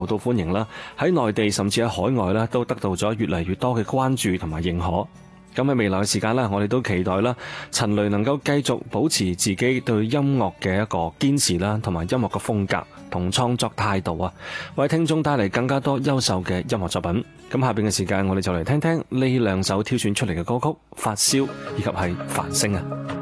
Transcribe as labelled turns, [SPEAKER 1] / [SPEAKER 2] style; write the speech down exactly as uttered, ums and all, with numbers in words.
[SPEAKER 1] 到歡迎啦，喺內地甚至喺海外咧都得到咗越嚟越多嘅關注同埋認可。咁喺未來嘅時間咧，我哋都期待啦，陳雷能夠繼續保持自己對音樂嘅一個堅持啦，同埋音樂嘅風格同創作態度啊，為聽眾帶嚟更加多優秀嘅音樂作品。咁下邊嘅時間，我哋就嚟聽聽呢兩首挑選出嚟嘅歌曲《發燒》以及係《繁星》啊。